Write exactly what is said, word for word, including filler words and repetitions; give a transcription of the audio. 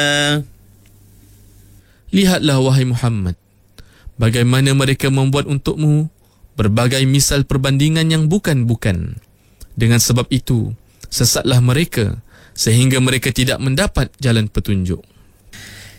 Lihatlah wahai Muhammad, bagaimana mereka membuat untukmu berbagai misal perbandingan yang bukan-bukan. Dengan sebab itu, sesatlah mereka sehingga mereka tidak mendapat jalan petunjuk.